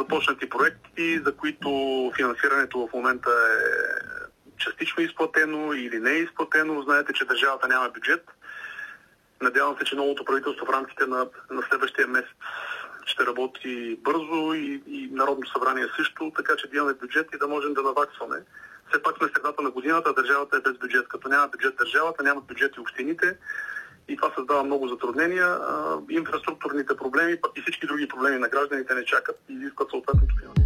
започнати проекти, за които финансирането в момента е частично изплатено или не е изплатено. Знаете, че държавата няма бюджет. Надявам се, че новото правителство в рамките на следващия месец ще работи бързо и Народно събрание също, така че да имаме бюджет и да можем да наваксваме. Все пак сме средата на годината, а държавата е без бюджет. Като няма бюджет държавата, нямат бюджет и общините и това създава много затруднения. Инфраструктурните проблеми, пък и всички други проблеми на гражданите не чакат и изискват съответното финансиране.